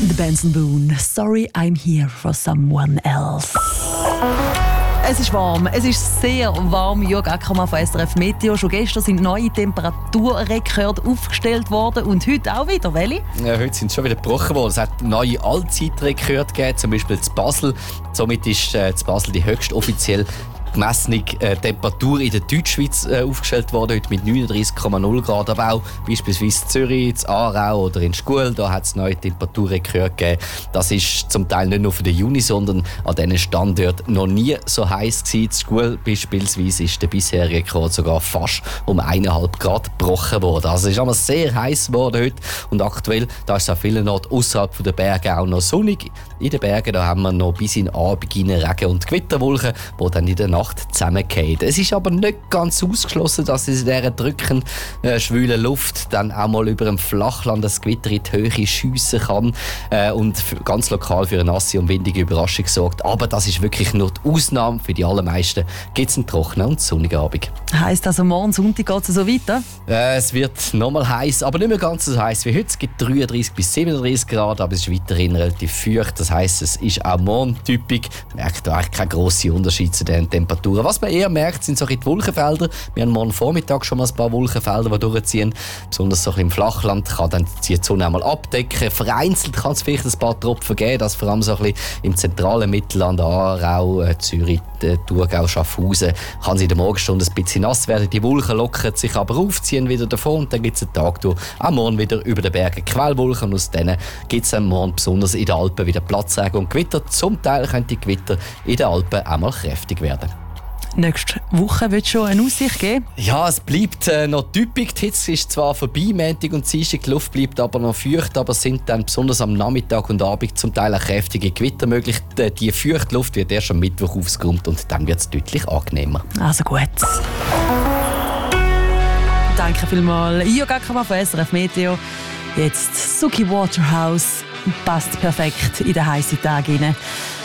The Benson Boone. Sorry, I'm here for someone else. Es ist warm. Es ist sehr warm. Jörg Ackermann von SRF Meteo. Schon gestern sind neue Temperaturrekorde aufgestellt worden und heute auch wieder. Welche? Ja, heute sind schon wieder gebrochen worden. Es hat neue Allzeitrekorde gegeben, zum Beispiel in Basel. Somit ist in Basel die höchste offiziell gemessene Temperatur in der Deutschschweiz aufgestellt worden, heute mit 39,0 Grad. Aber auch beispielsweise in Zürich, in Aarau oder in Schkuhl, da hat es neue Temperaturrekorde gegeben. Das ist zum Teil nicht nur für den Juni, sondern an diesen Standorten noch nie so heiß gewesen. In Schkuhl beispielsweise ist der bisherige Rekord sogar fast um 1,5 Grad gebrochen worden. Also es ist einmal sehr heiß geworden heute und aktuell da ist es an vielen Orten außerhalb der Berge auch noch sonnig. In den Bergen da haben wir noch bis in den Abend rein Regen- und Gewitterwolken, die dann in der Nacht zusammenfallen. Es ist aber nicht ganz ausgeschlossen, dass es in dieser drückend schwülen Luft dann auch mal über dem Flachland das Gewitter in die Höhe schiessen kann und ganz lokal für eine nasse und windige Überraschung sorgt. Aber das ist wirklich nur die Ausnahme. Für die allermeisten gibt es einen trockenen und sonnigen Abend. Heisst also, morgen Sonntag geht es so weiter? Es wird nochmal heiß, aber nicht mehr ganz so heiß wie heute. Es gibt 33 bis 37 Grad, aber es ist weiterhin relativ feucht. Das heisst, es ist auch morgen typisch. Man merkt da eigentlich keinen grossen Unterschied zu den Temperaturen. Was man eher merkt, sind so die Wolkenfelder. Wir haben morgen Vormittag schon mal ein paar Wolkenfelder, die durchziehen. Besonders so im Flachland kann dann die Sonne einmal abdecken. Vereinzelt kann es vielleicht ein paar Tropfen geben, das vor allem so ein bisschen im zentralen Mittelland, Aarau, Zürich, Thurgau, Schaffhausen, kann es in der Morgenstunde ein bisschen nass werden. Die Wolken lockern sich aber auf, ziehen wieder davon und dann gibt es einen Tag durch. Am Morgen wieder über den Bergen Quellwolken und aus denen gibt es am Morgen besonders in den Alpen wieder Platzregen und Gewitter. Zum Teil können die Gewitter in den Alpen auch mal kräftig werden. Nächste Woche wird es schon eine Aussicht geben? Ja, es bleibt noch typisch. Die Hitze ist zwar vorbei, Montag und Dienstag, die Luft bleibt aber noch feucht, aber es sind dann besonders am Nachmittag und Abend zum Teil auch kräftige Gewitter möglich. Die feuchte Luft wird erst am Mittwoch aufgeräumt und dann wird es deutlich angenehmer. Also gut. Danke vielmals, Jörg Ackermann von SRF Meteo. Jetzt Suki Waterhouse passt perfekt in den heißen Tag rein.